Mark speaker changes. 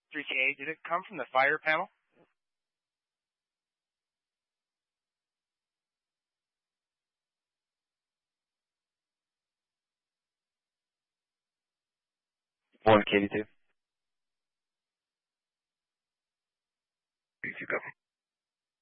Speaker 1: 3K, did it come from the fire panel?
Speaker 2: One KD2.
Speaker 1: KD2 copy.